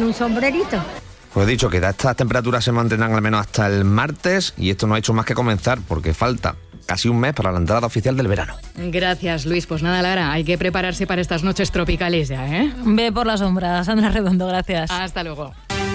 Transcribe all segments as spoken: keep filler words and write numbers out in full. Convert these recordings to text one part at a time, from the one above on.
un sombrerito. Pues he dicho que estas temperaturas se mantendrán al menos hasta el martes y esto no ha hecho más que comenzar porque falta casi un mes para la entrada oficial del verano. Gracias, Luis. Pues nada, Lara, hay que prepararse para estas noches tropicales ya, ¿eh? Ve por la sombra, Sandra Redondo, gracias. Hasta luego.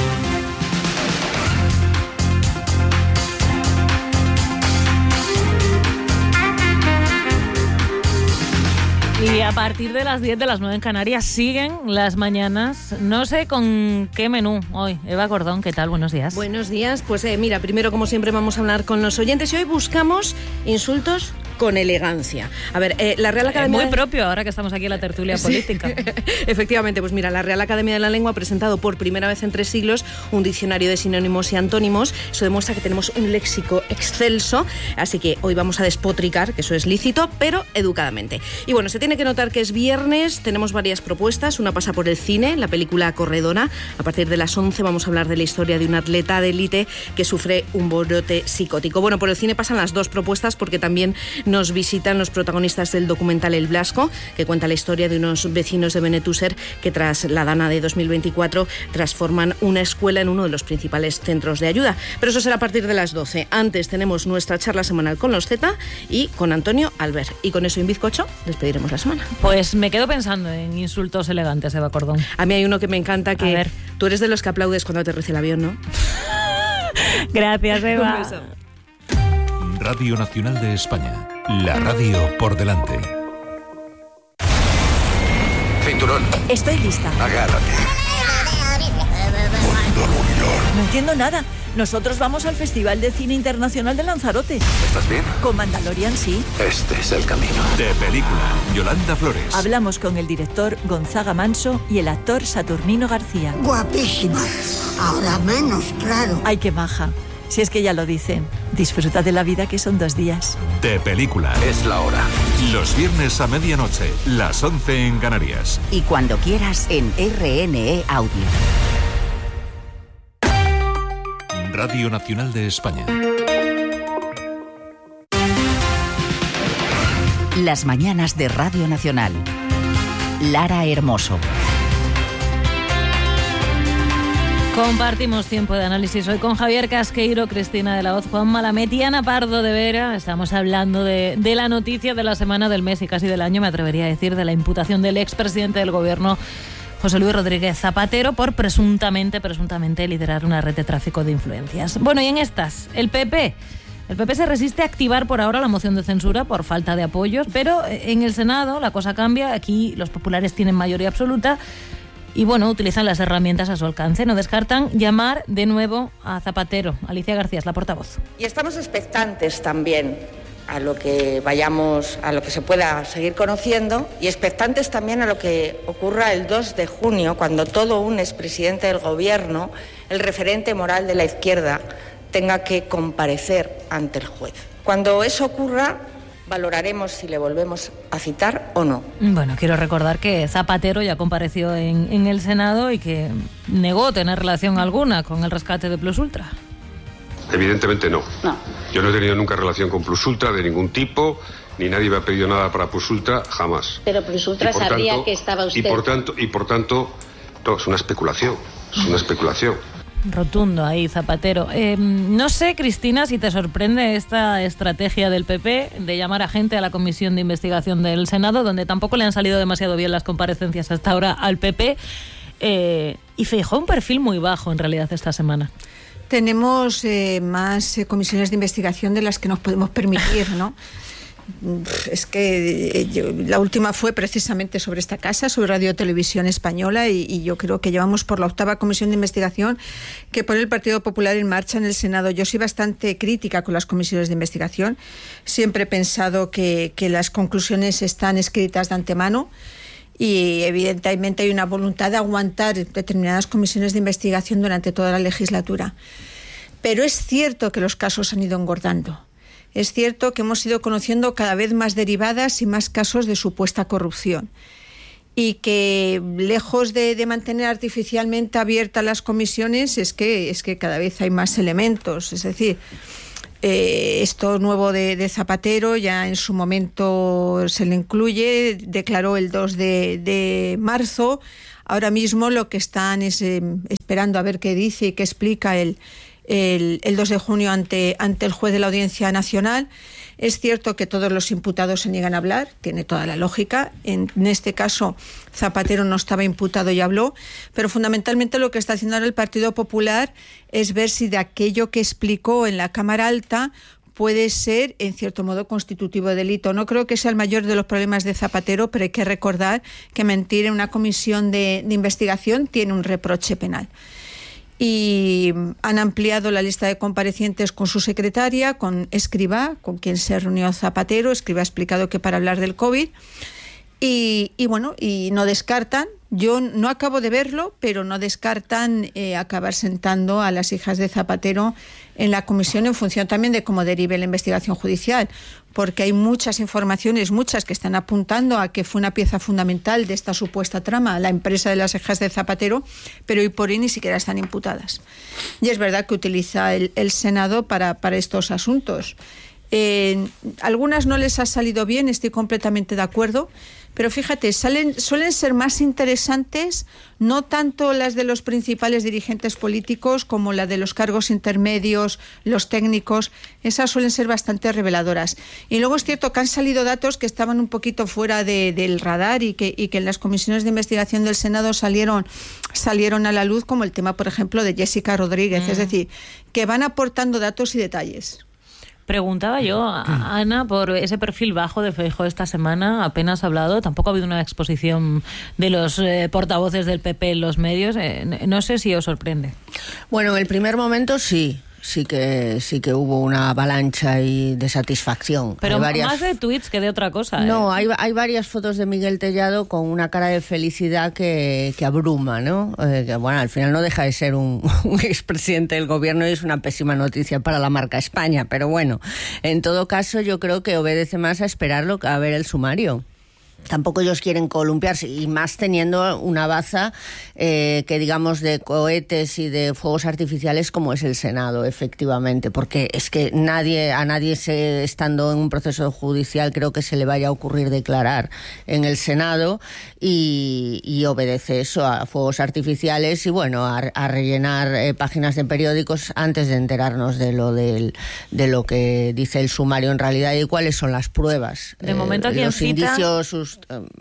Y a partir de las diez de las nueve en Canarias siguen las mañanas. No sé con qué menú hoy. Eva Cordón, ¿qué tal? Buenos días. Buenos días. Pues eh, mira, primero como siempre vamos a hablar con los oyentes y hoy buscamos insultos con elegancia. A ver, eh, la Real Academia... Muy propio ahora que estamos aquí en la tertulia política. Sí. Efectivamente, pues mira, la Real Academia de la Lengua ha presentado por primera vez en tres siglos un diccionario de sinónimos y antónimos. Eso demuestra que tenemos un léxico excelso, así que hoy vamos a despotricar, que eso es lícito, pero educadamente. Y bueno, se tiene que notar que es viernes, tenemos varias propuestas. Una pasa por el cine, la película Corredora. A partir de las once vamos a hablar de la historia de un atleta de élite que sufre un brote psicótico. Bueno, por el cine pasan las dos propuestas porque también nos visitan los protagonistas del documental El Blasco, que cuenta la historia de unos vecinos de Benetúser que tras la Dana de dos mil veinticuatro transforman una escuela en uno de los principales centros de ayuda. Pero eso será a partir de las doce. Antes tenemos nuestra charla semanal con los Z y con Antonio Albert. Y con eso, en bizcocho, despediremos la semana. Pues me quedo pensando en insultos elegantes, Eva Cordón. A mí hay uno que me encanta, que a ver. Tú eres de los que aplaudes cuando aterriza el avión, ¿no? Gracias, Eva. Un beso. Radio Nacional de España. La radio por delante. Cinturón. Estoy lista. Agárrate. No entiendo nada. Nosotros vamos al Festival de Cine Internacional de Lanzarote. ¿Estás bien? Con Mandalorian, sí. Este es el camino. De película, Yolanda Flores. Hablamos con el director Gonzaga Manso y el actor Saturnino García. Guapísima. Ahora menos, claro. Ay, qué maja. Si es que ya lo dicen, disfruta de la vida que son dos días. De película. Es la hora. Los viernes a medianoche, las once en Canarias. Y cuando quieras en R N E Audio. Radio Nacional de España. Las mañanas de Radio Nacional. Lara Hermoso. Compartimos tiempo de análisis hoy con Javier Casqueiro, Cristina de la Hoz, Juan Malamet y Ana Pardo de Vera. Estamos hablando de, de la noticia de la semana, del mes y casi del año, me atrevería a decir, de la imputación del expresidente del gobierno, José Luis Rodríguez Zapatero, por presuntamente, presuntamente liderar una red de tráfico de influencias. Bueno, y en estas, el P P... El P P se resiste a activar por ahora la moción de censura por falta de apoyos, pero en el Senado la cosa cambia. Aquí los populares tienen mayoría absoluta y, bueno, utilizan las herramientas a su alcance. No descartan llamar de nuevo a Zapatero. Alicia García es la portavoz. Y estamos expectantes también a lo que vayamos, a lo que se pueda seguir conociendo, y expectantes también a lo que ocurra el dos de junio, cuando todo un expresidente del Gobierno, el referente moral de la izquierda, tenga que comparecer ante el juez. Cuando eso ocurra, valoraremos si le volvemos a citar o no. Bueno, quiero recordar que Zapatero ya compareció en, en el Senado y que negó tener relación alguna con el rescate de Plus Ultra. Evidentemente no. No. Yo no he tenido nunca relación con Plus Ultra de ningún tipo, ni nadie me ha pedido nada para Plus Ultra, jamás. Pero Plus Ultra sabría tanto, que estaba usted... Y por tanto, y por tanto, no, es una especulación, es una especulación. Rotundo ahí, Zapatero. Eh, no sé, Cristina, si te sorprende esta estrategia del P P de llamar a gente a la comisión de investigación del Senado, donde tampoco le han salido demasiado bien las comparecencias hasta ahora al P P. Eh, y Feijóo un perfil muy bajo, en realidad, esta semana. Tenemos eh, más eh, comisiones de investigación de las que nos podemos permitir, ¿no? Es que eh, yo, la última fue precisamente sobre esta casa, sobre Radio Televisión Española, y, y yo creo que llevamos por la octava comisión de investigación que pone el Partido Popular en marcha en el Senado. Yo soy bastante crítica con las comisiones de investigación. Siempre he pensado que, que las conclusiones están escritas de antemano y evidentemente hay una voluntad de aguantar determinadas comisiones de investigación durante toda la legislatura. Pero es cierto que los casos han ido engordando. Es cierto que hemos ido conociendo cada vez más derivadas y más casos de supuesta corrupción. Y que lejos de, de mantener artificialmente abiertas las comisiones, es que, es que cada vez hay más elementos. Es decir, eh, esto nuevo de, de Zapatero ya en su momento se le incluye, declaró el dos de marzo. Ahora mismo lo que están es eh, esperando a ver qué dice y qué explica el, el, el dos de junio ante, ante el juez de la Audiencia Nacional. Es cierto que todos los imputados se niegan a hablar, tiene toda la lógica. En, en este caso, Zapatero no estaba imputado y habló, pero fundamentalmente lo que está haciendo ahora el Partido Popular es ver si de aquello que explicó en la Cámara Alta puede ser, en cierto modo, constitutivo de delito. No creo que sea el mayor de los problemas de Zapatero, pero hay que recordar que mentir en una comisión de, de investigación tiene un reproche penal. Y han ampliado la lista de comparecientes con su secretaria, con Escrivá, con quien se reunió Zapatero. Escrivá ha explicado que para hablar del COVID. Y, y bueno, y no descartan, yo no acabo de verlo, pero no descartan eh, acabar sentando a las hijas de Zapatero en la comisión en función también de cómo derive la investigación judicial, porque hay muchas informaciones, muchas que están apuntando a que fue una pieza fundamental de esta supuesta trama, la empresa de las hijas de Zapatero, pero hoy por hoy ni siquiera están imputadas. Y es verdad que utiliza el, el Senado para, para estos asuntos. Eh, algunas no les ha salido bien, estoy completamente de acuerdo, pero fíjate, salen, suelen ser más interesantes no tanto las de los principales dirigentes políticos como la de los cargos intermedios, los técnicos. Esas suelen ser bastante reveladoras. Y luego es cierto que han salido datos que estaban un poquito fuera de, del radar y que, y que en las comisiones de investigación del Senado salieron, salieron a la luz, como el tema, por ejemplo, de Jessica Rodríguez. Mm. Es decir, que van aportando datos y detalles. Preguntaba yo a Ana por ese perfil bajo de Feijóo esta semana, apenas ha hablado, tampoco ha habido una exposición de los eh, portavoces del P P en los medios, eh, no sé si os sorprende. Bueno, en el primer momento sí. Sí que sí que hubo una avalancha y de satisfacción. Pero varias... más de tweets que de otra cosa. No, ¿eh? hay, hay varias fotos de Miguel Tellado con una cara de felicidad que, que abruma, ¿no? Eh, que, bueno, al final no deja de ser un, un expresidente del gobierno y es una pésima noticia para la marca España. Pero bueno, en todo caso yo creo que obedece más a esperarlo que a ver el sumario. Tampoco ellos quieren columpiarse, y más teniendo una baza eh, que digamos de cohetes y de fuegos artificiales como es el Senado, efectivamente, porque es que nadie a nadie se, estando en un proceso judicial creo que se le vaya a ocurrir declarar en el Senado, y, y obedece eso a fuegos artificiales y bueno a, a rellenar eh, páginas de periódicos antes de enterarnos de lo del, de lo que dice el sumario en realidad y cuáles son las pruebas. De eh, momento quien los cita... indicios sus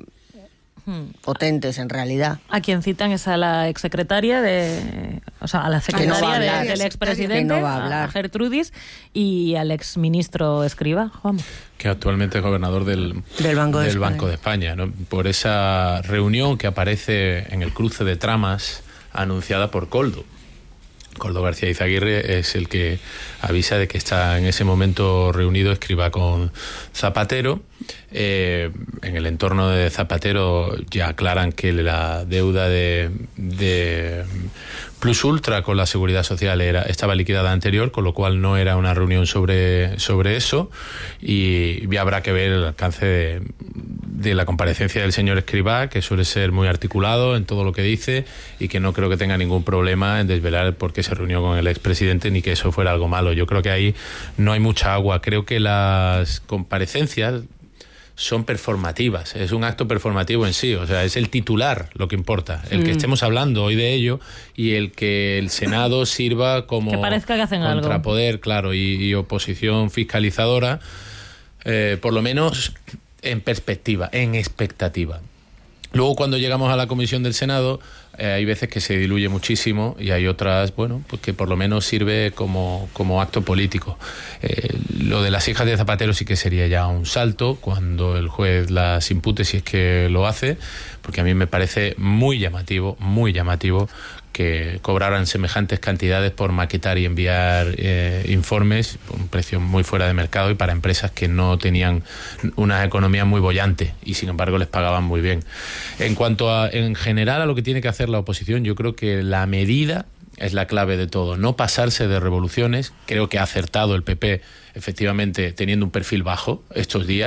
Um, potentes en realidad. A quien citan es a la exsecretaria de, o sea, a la secretaria no de, del expresidente, no va a, hablar. a Gertrudis, y al exministro Escrivá, Juan. Que actualmente es gobernador del, del Banco de del España. Banco de España, ¿no? Por esa reunión que aparece en el cruce de tramas anunciada por Koldo. Koldo García Izaguirre es el que avisa de que está en ese momento reunido Escrivá con Zapatero. Eh, en el entorno de Zapatero ya aclaran que la deuda de, de Plus Ultra con la Seguridad Social era, estaba liquidada anterior, con lo cual no era una reunión sobre, sobre eso, y ya habrá que ver el alcance de, de la comparecencia del señor Escrivá, que suele ser muy articulado en todo lo que dice y que no creo que tenga ningún problema en desvelar por qué se reunió con el expresidente ni que eso fuera algo malo. Yo creo que ahí no hay mucha agua. Creo que las comparecencias son performativas, es un acto performativo en sí, o sea, es el titular lo que importa, el mm. que estemos hablando hoy de ello y el que el Senado sirva como que parezca que hacen contrapoder, algo. claro, y, y oposición fiscalizadora, eh, por lo menos en perspectiva, en expectativa. Luego, cuando llegamos a la comisión del Senado, eh, hay veces que se diluye muchísimo y hay otras, bueno, pues que por lo menos sirve como, como acto político. Eh, lo de las hijas de Zapatero sí que sería ya un salto cuando el juez las impute, si es que lo hace, porque a mí me parece muy llamativo, muy llamativo que cobraran semejantes cantidades por maquetar y enviar eh, informes por un precio muy fuera de mercado y para empresas que no tenían una economía muy bollante y sin embargo les pagaban muy bien. En cuanto a, en general, a lo que tiene que hacer la oposición, yo creo que la medida es la clave de todo, no pasarse de revoluciones. Creo que ha acertado el P P, efectivamente, teniendo un perfil bajo estos días,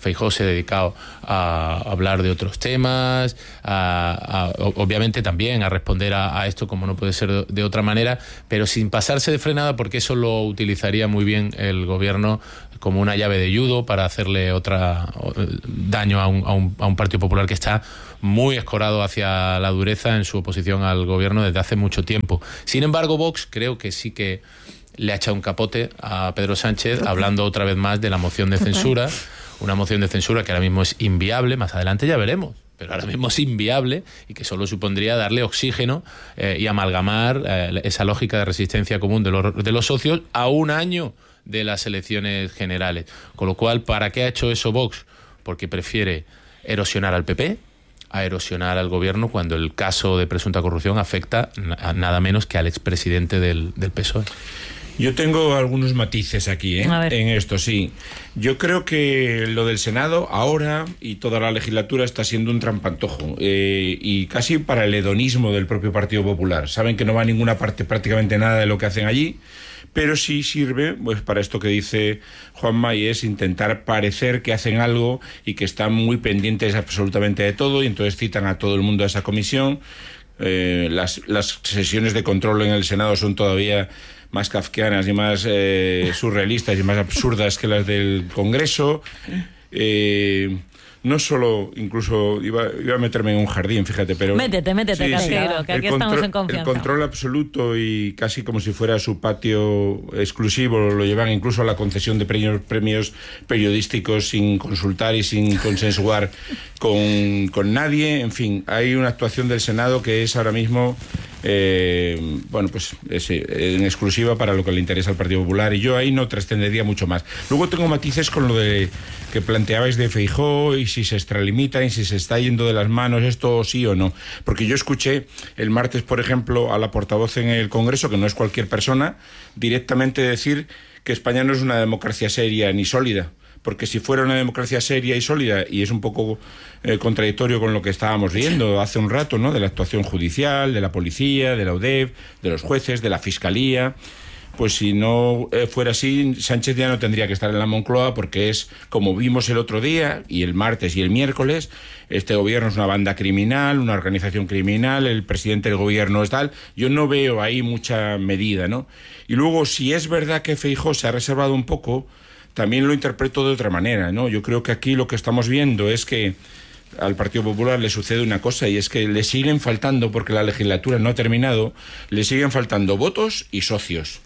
Feijóo se ha dedicado a hablar de otros temas, a, a, obviamente también a responder a, a esto como no puede ser de, de otra manera, pero sin pasarse de frenada, porque eso lo utilizaría muy bien el gobierno como una llave de judo para hacerle otra daño a un, a un, a un Partido Popular que está muy escorado hacia la dureza en su oposición al gobierno desde hace mucho tiempo. Sin embargo, Vox creo que sí que le ha echado un capote a Pedro Sánchez, hablando otra vez más de la moción de censura, una moción de censura que ahora mismo es inviable, más adelante ya veremos, pero ahora mismo es inviable y que solo supondría darle oxígeno eh, y amalgamar eh, esa lógica de resistencia común de los, de los socios a un año de las elecciones generales. Con lo cual, ¿para qué ha hecho eso Vox? Porque prefiere erosionar al P P a erosionar al gobierno cuando el caso de presunta corrupción afecta a nada menos que al expresidente del, del P S O E. Yo tengo algunos matices aquí, ¿eh? En esto, sí. Yo creo que lo del Senado ahora y toda la legislatura está siendo un trampantojo eh, y casi para el hedonismo del propio Partido Popular. Saben que no va a ninguna parte prácticamente nada de lo que hacen allí, pero sí sirve pues para esto que dice Juanma, y es intentar parecer que hacen algo y que están muy pendientes absolutamente de todo, y entonces citan a todo el mundo a esa comisión. Eh, las, las sesiones de control en el Senado son todavía más kafkianas y más eh, surrealistas y más absurdas que las del Congreso. Eh, no solo, incluso iba, iba a meterme en un jardín, fíjate, pero... Métete, métete, sí, Casqueiro, sí, que aquí control, estamos en confianza. El control absoluto y casi como si fuera su patio exclusivo, lo llevan incluso a la concesión de premios, premios periodísticos sin consultar y sin consensuar con, con nadie. En fin, hay una actuación del Senado que es ahora mismo... Eh, bueno, pues es, en exclusiva para lo que le interesa al Partido Popular, y yo ahí no trascendería mucho más. Luego tengo matices con lo de que planteabais de Feijóo y si se extralimita y si se está yendo de las manos esto sí o no, porque yo escuché el martes, por ejemplo, a la portavoz en el Congreso, que no es cualquier persona, directamente decir que España no es una democracia seria ni sólida, porque si fuera una democracia seria y sólida, y es un poco eh, contradictorio con lo que estábamos viendo hace un rato, ¿no?, de la actuación judicial, de la policía, de la U D E F, de los jueces, de la Fiscalía, pues si no eh, fuera así, Sánchez ya no tendría que estar en la Moncloa, porque es, como vimos el otro día, y el martes y el miércoles, este gobierno es una banda criminal, una organización criminal, el presidente del gobierno es tal. Yo no veo ahí mucha medida, ¿no? Y luego, si es verdad que Feijóo se ha reservado un poco, también lo interpreto de otra manera, ¿no? Yo creo que aquí lo que estamos viendo es que al Partido Popular le sucede una cosa, y es que le siguen faltando, porque la legislatura no ha terminado, le siguen faltando votos y socios.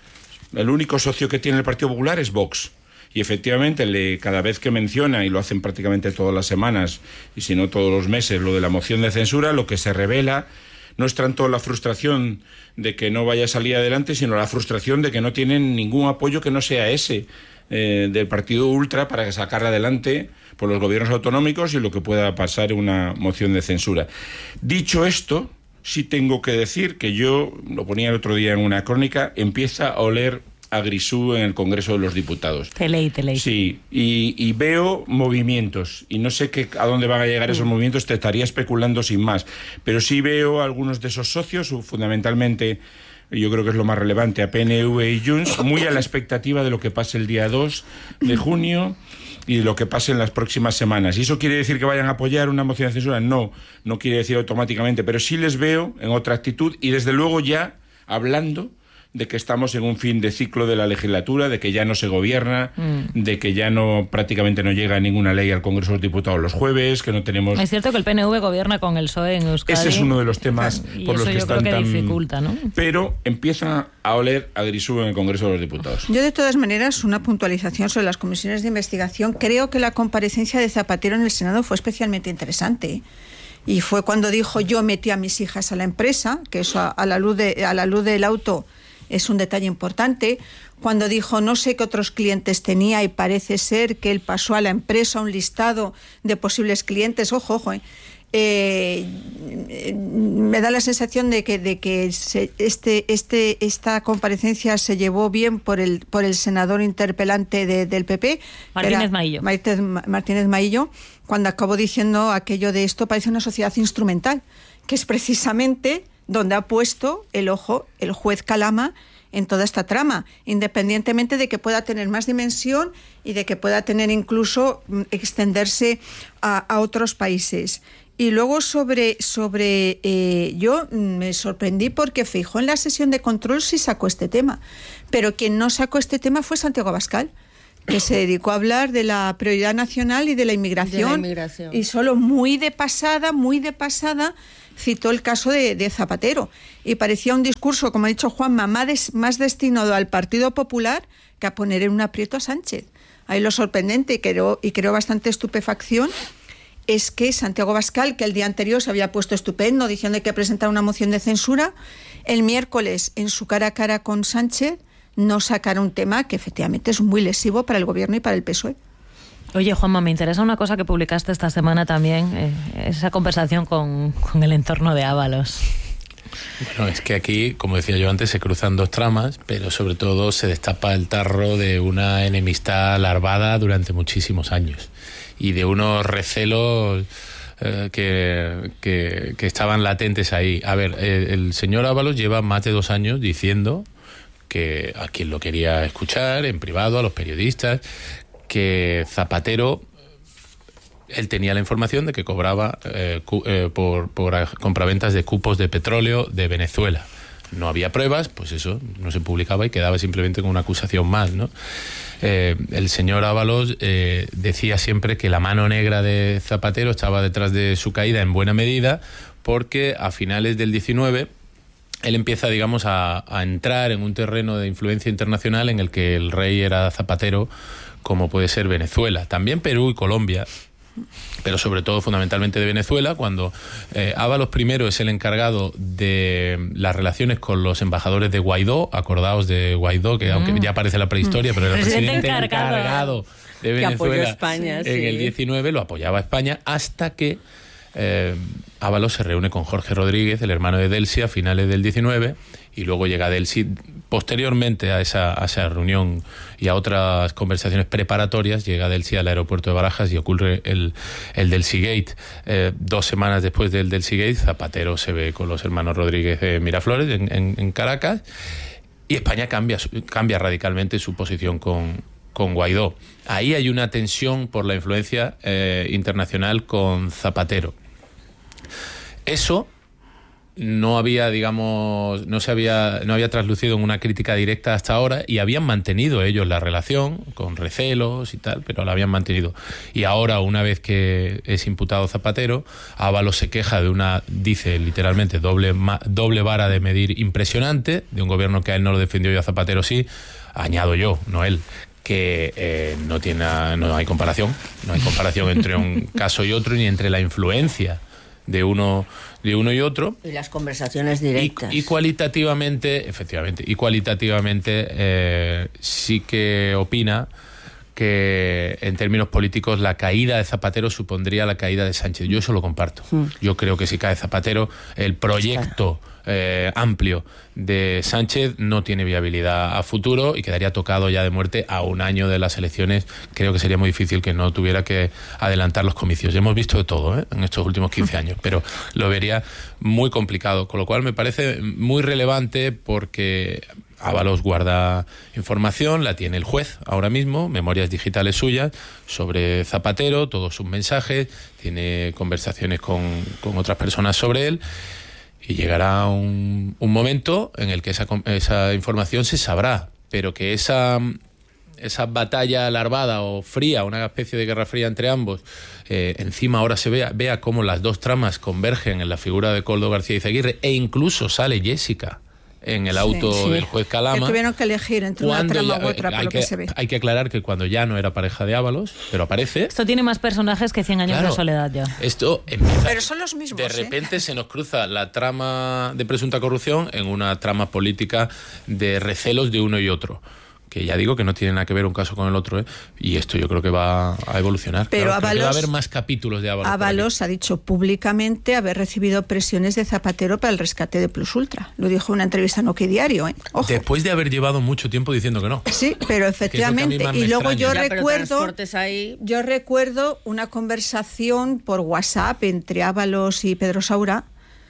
El único socio que tiene el Partido Popular es Vox. Y efectivamente, le, cada vez que menciona, y lo hacen prácticamente todas las semanas, y si no todos los meses, lo de la moción de censura, lo que se revela no es tanto la frustración de que no vaya a salir adelante, sino la frustración de que no tienen ningún apoyo que no sea ese, Eh, del partido ultra, para sacar adelante por los gobiernos autonómicos y lo que pueda pasar en una moción de censura. Dicho esto, sí tengo que decir que yo, lo ponía el otro día en una crónica, empieza a oler a grisú en el Congreso de los Diputados. Te leí, te leí. Sí, y, y veo movimientos, y no sé qué, a dónde van a llegar esos movimientos, te estaría especulando sin más, pero sí veo a algunos de esos socios, fundamentalmente... yo creo que es lo más relevante, a P N V y Junts, muy a la expectativa de lo que pase el día dos de junio y de lo que pase en las próximas semanas. ¿Y eso quiere decir que vayan a apoyar una moción de censura? No, no quiere decir automáticamente, pero sí les veo en otra actitud, y desde luego ya hablando de que estamos en un fin de ciclo de la legislatura, de que ya no se gobierna, mm. de que ya no prácticamente no llega ninguna ley al Congreso de los Diputados los jueves, que no tenemos... Es cierto que el P N V gobierna con el P S O E en Euskadi. Ese es uno de los temas y por eso los que yo están creo que tan... dificulta, ¿no? Pero empieza a oler a grisú en el Congreso de los Diputados. Yo, de todas maneras, una puntualización sobre las comisiones de investigación. Creo que la comparecencia de Zapatero en el Senado fue especialmente interesante. Y fue cuando dijo: yo metí a mis hijas a la empresa, que eso a, a la luz de, a la luz del auto es un detalle importante. Cuando dijo: no sé qué otros clientes tenía, y parece ser que él pasó a la empresa un listado de posibles clientes. Ojo, ojo, eh. Eh, me da la sensación de que, de que se, este, este, esta comparecencia se llevó bien por el, por el senador interpelante de, del P P, Martínez Maillo. Martínez, Martínez Maillo, cuando acabó diciendo aquello de: esto parece una sociedad instrumental, que es precisamente donde ha puesto el ojo el juez Calama en toda esta trama, independientemente de que pueda tener más dimensión y de que pueda tener incluso extenderse a, a otros países. Y luego sobre, sobre eh, yo me sorprendí porque Feijóo en la sesión de control sí sacó este tema, pero quien no sacó este tema fue Santiago Abascal, que se dedicó a hablar de la prioridad nacional y de la inmigración, de la inmigración. Y solo muy de pasada, muy de pasada, citó el caso de, de Zapatero. Y parecía un discurso, como ha dicho Juanma, más, más destinado al Partido Popular que a poner en un aprieto a Sánchez. Ahí lo sorprendente, y creo, y creo bastante estupefacción, es que Santiago Abascal, que el día anterior se había puesto estupendo diciendo que presentara una moción de censura, el miércoles en su cara a cara con Sánchez no sacara un tema que efectivamente es muy lesivo para el gobierno y para el P S O E. Oye, Juanma, me interesa una cosa que publicaste esta semana también, eh, esa conversación con, con el entorno de Ábalos. Bueno, es que aquí, como decía yo antes, se cruzan dos tramas, pero sobre todo se destapa el tarro de una enemistad larvada durante muchísimos años y de unos recelos eh, que, que, que estaban latentes ahí. A ver, el, el señor Ábalos lleva más de dos años diciendo que a quien lo quería escuchar, en privado, a los periodistas, que Zapatero, él tenía la información de que cobraba eh, cu, eh, por, por compraventas de cupos de petróleo de Venezuela. No había pruebas, pues eso no se publicaba y quedaba simplemente con una acusación más, ¿no? Eh, el señor Ábalos eh, decía siempre que la mano negra de Zapatero estaba detrás de su caída en buena medida, porque a finales del diecinueve él empieza, digamos, a, a entrar en un terreno de influencia internacional en el que el rey era Zapatero, como puede ser Venezuela, también Perú y Colombia, pero sobre todo fundamentalmente de Venezuela, cuando eh, Ábalos primero es el encargado de las relaciones con los embajadores de Guaidó. Acordaos de Guaidó, que mm. aunque ya parece la prehistoria, pero era el presidente, presidente encargado. encargado de Venezuela que España, en sí. el diecinueve, lo apoyaba España, hasta que eh, Ábalos se reúne con Jorge Rodríguez, el hermano de Delcy, a finales del diecinueve, y luego llega Delcy. Posteriormente a esa, a esa reunión y a otras conversaciones preparatorias, llega Delcy al aeropuerto de Barajas y ocurre el, el Delcy Gate. Eh, dos semanas después del Delcy Gate, Zapatero se ve con los hermanos Rodríguez de Miraflores en, en, en Caracas, y España cambia, cambia radicalmente su posición con, con Guaidó. Ahí hay una tensión por la influencia eh, internacional con Zapatero. Eso no había, digamos, no se había, no había traslucido en una crítica directa hasta ahora, y habían mantenido ellos la relación con recelos y tal, pero la habían mantenido. Y ahora, una vez que es imputado Zapatero, Ábalos se queja de una, dice literalmente, doble, doble vara de medir impresionante, de un gobierno que a él no lo defendió y a Zapatero sí. Añado yo, no él, que eh, no tiene, no hay comparación, no hay comparación entre un caso y otro, ni entre la influencia de uno de uno y otro, y las conversaciones directas, y, y cualitativamente, efectivamente, y cualitativamente eh, sí que opina que en términos políticos la caída de Zapatero supondría la caída de Sánchez. Yo eso lo comparto. Mm. Yo creo que si cae Zapatero, el proyecto eh, amplio de Sánchez no tiene viabilidad a futuro y quedaría tocado ya de muerte a un año de las elecciones. Creo que sería muy difícil que no tuviera que adelantar los comicios. Ya hemos visto de todo, ¿eh?, en estos últimos quince años, pero lo vería muy complicado, con lo cual me parece muy relevante porque Ábalos guarda información, la tiene el juez ahora mismo, memorias digitales suyas sobre Zapatero, todos sus mensajes, tiene conversaciones con, con otras personas sobre él, y llegará un, un momento en el que esa, esa información se sabrá, pero que esa, esa batalla larvada o fría, una especie de guerra fría entre ambos, eh, encima ahora se vea, vea cómo las dos tramas convergen en la figura de Koldo García Izaguirre, e incluso sale Jessica en el auto sí, sí. del juez Calama. Que tuvieron que elegir entre una trama ya, u otra, por lo que, que se ve. Hay que aclarar que cuando ya no era pareja de Ábalos, pero aparece. Esto tiene más personajes que Cien años claro, de soledad ya. Esto empieza, pero son los mismos. De repente ¿eh? se nos cruza la trama de presunta corrupción en una trama política de recelos de uno y otro. Que ya digo que no tiene nada que ver un caso con el otro, ¿eh? Y esto yo creo que va a evolucionar. Pero claro, Ábalos, va a haber más capítulos de Ábalos. Ábalos ha dicho públicamente haber recibido presiones de Zapatero para el rescate de Plus Ultra. Lo dijo en una entrevista en OK Diario, ¿eh? Ojo. Después de haber llevado mucho tiempo diciendo que no. Sí, pero efectivamente. Y luego yo ya, recuerdo, ahí. yo recuerdo una conversación por WhatsApp entre Ábalos y Pedro Saura,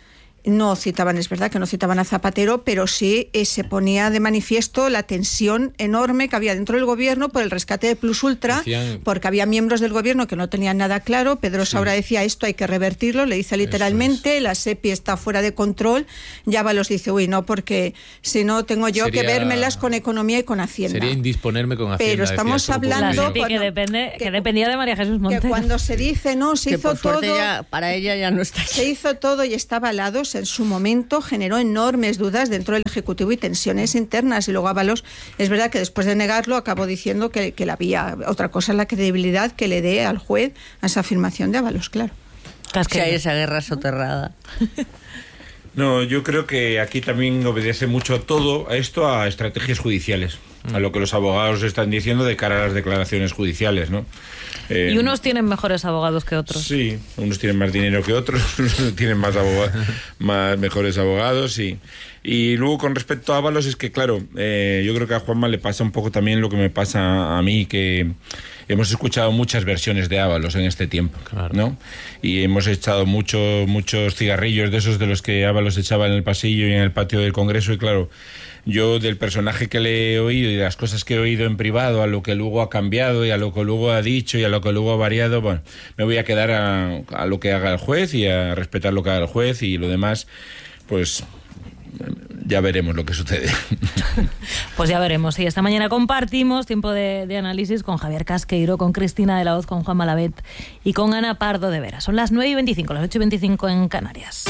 no citaban, es verdad que no citaban a Zapatero, pero sí eh, se ponía de manifiesto la tensión enorme que había dentro del gobierno por el rescate de Plus Ultra, Decían... porque había miembros del gobierno que no tenían nada claro. Pedro sí. Saura decía, esto hay que revertirlo, le dice literalmente, es. La SEPI está fuera de control. Ya Ábalos dice, uy, no, porque si no tengo yo Sería... que vérmelas con economía y con Hacienda. Sería indisponerme con Hacienda. Pero estamos hablando... La SEPI que, depende, que, que dependía de María Jesús Montero. Que cuando se dice, no, se que hizo todo... Ya, para ella ya no está aquí. Se hizo todo y está avalado. En su momento generó enormes dudas dentro del Ejecutivo y tensiones internas. Y luego Ábalos, es verdad que después de negarlo, acabó diciendo que, que la había. Otra cosa es la credibilidad que le dé al juez a esa afirmación de Ábalos, claro. Que hay esa guerra soterrada. No, yo creo que aquí también obedece mucho todo a esto, a estrategias judiciales, mm. a lo que los abogados están diciendo de cara a las declaraciones judiciales, ¿no? Eh, y unos tienen mejores abogados que otros. Sí, unos tienen más dinero que otros, unos tienen más abogados, más mejores abogados, y y luego con respecto a Ábalos es que claro, eh, yo creo que a Juanma le pasa un poco también lo que me pasa a mí, que hemos escuchado muchas versiones de Ábalos en este tiempo, claro. ¿no? Y hemos echado mucho, muchos cigarrillos de esos de los que Ábalos echaba en el pasillo y en el patio del Congreso, y claro, yo del personaje que le he oído y de las cosas que he oído en privado, a lo que luego ha cambiado y a lo que luego ha dicho y a lo que luego ha variado, bueno, me voy a quedar a, a lo que haga el juez y a respetar lo que haga el juez, y lo demás, pues ya veremos lo que sucede. Pues ya veremos. Y esta mañana compartimos tiempo de, de análisis con Javier Casqueiro, con Cristina de la Hoz, con Juan Malavet y con Ana Pardo de Vera. Son las nueve y veinticinco, las ocho y veinticinco en Canarias.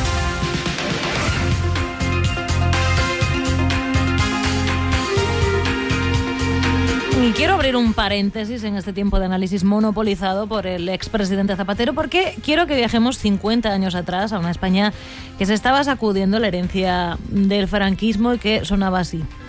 Y quiero abrir un paréntesis en este tiempo de análisis monopolizado por el expresidente Zapatero, porque quiero que viajemos cincuenta años atrás a una España que se estaba sacudiendo la herencia del franquismo y que sonaba así.